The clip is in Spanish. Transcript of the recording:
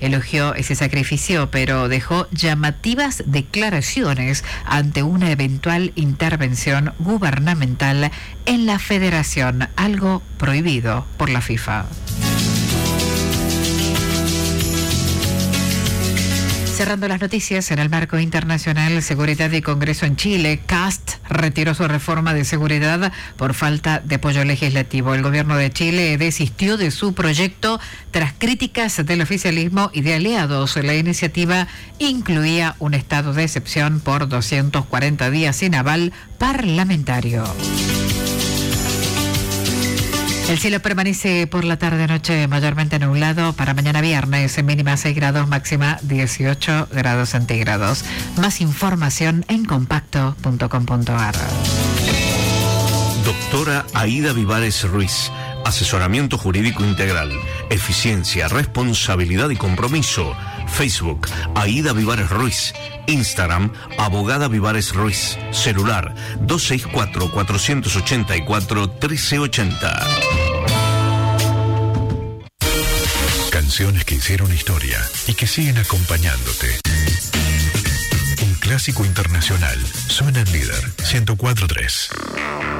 elogió ese sacrificio, pero dejó llamativas declaraciones ante una eventual intervención gubernamental en la federación, algo prohibido por la FIFA. Cerrando las noticias, en el marco internacional, seguridad y Congreso en Chile, Kast retiró su reforma de seguridad por falta de apoyo legislativo. El gobierno de Chile desistió de su proyecto tras críticas del oficialismo y de aliados. La iniciativa incluía un estado de excepción por 240 días sin aval parlamentario. El cielo permanece por la tarde-noche mayormente nublado para mañana viernes, mínima 6 grados, máxima 18 grados centígrados. Más información en compacto.com.ar. Doctora Aida Vivares Ruiz. Asesoramiento jurídico integral. Eficiencia, responsabilidad y compromiso. Facebook, Aida Vivares Ruiz. Instagram, Abogada Vivares Ruiz. Celular, 264-484-1380. Canciones que hicieron historia y que siguen acompañándote. Un clásico internacional suena en Líder 104.3.